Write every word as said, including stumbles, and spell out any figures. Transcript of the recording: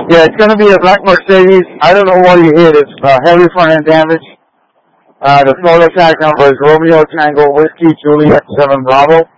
Yeah, it's going to be a black Mercedes. I don't know what you hit. It's uh, heavy front end damage. Uh, the photo tag number is Romeo Tango Whiskey Juliet seven Bravo.